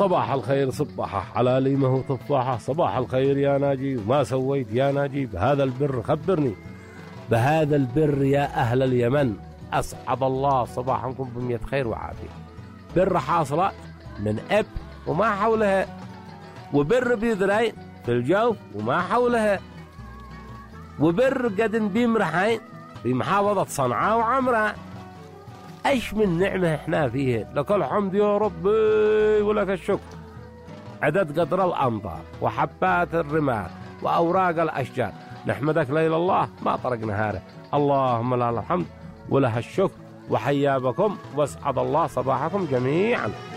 صباح الخير صباحة حلالي ما هو تفاحة. صباح الخير يا ناجي وما سويت يا ناجي بهذا البر خبرني. بهذا البر يا أهل اليمن أسعد الله صباحكم بمية خير وعافية. بر حاصلة من أب وما حولها، وبر بذرين في الجو وما حولها، وبر قد بيمرحين في محافظة صنعاء وعمرة. ايش من نعمة احنا فيها، لك الحمد يا ربي ولك الشكر. عدد قدر الأمطار وحبات الرمال وأوراق الأشجار نحمدك ليل الله ما طرق نهاره. اللهم لك الحمد ولها الشكر، وحيا بكم واسعد الله صباحكم جميعا.